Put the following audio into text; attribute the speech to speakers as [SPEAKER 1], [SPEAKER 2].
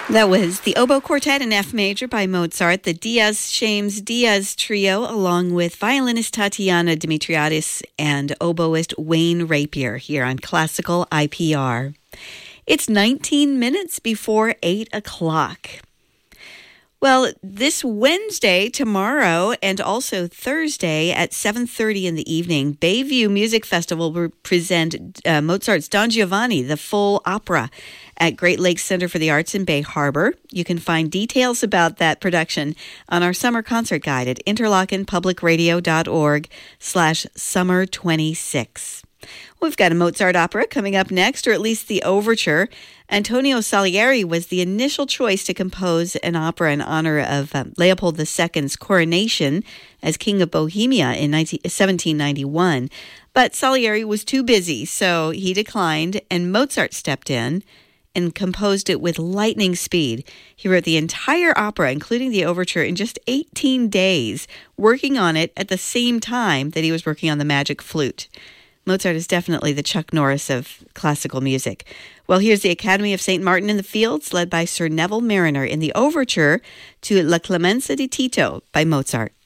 [SPEAKER 1] That was the Oboe Quartet in F major by Mozart, the Diaz-Shames-Diaz Trio, along with violinist Tatiana Dimitriadis and oboist Wayne Rapier here on Classical IPR. It's 19 minutes before 8 o'clock. Well, this Wednesday, tomorrow, and also Thursday at 7:30 in the evening, Bayview Music Festival will present Mozart's Don Giovanni, the full opera, at Great Lakes Center for the Arts in Bay Harbor. You can find details about that production on our summer concert guide at interlockenpublicradio.org/summer26. We've got a Mozart opera coming up next, or at least the overture. Antonio Salieri was the initial choice to compose an opera in honor of Leopold II's coronation as King of Bohemia in 1791. But Salieri was too busy, so he declined, and Mozart stepped in and composed it with lightning speed. He wrote the entire opera, including the overture, in just 18 days, working on it at the same time that he was working on the magic flute. Mozart is definitely the Chuck Norris of classical music. Well, here's the Academy of St. Martin in the Fields, led by Sir Neville Marriner, in the overture to La Clemenza di Tito by Mozart.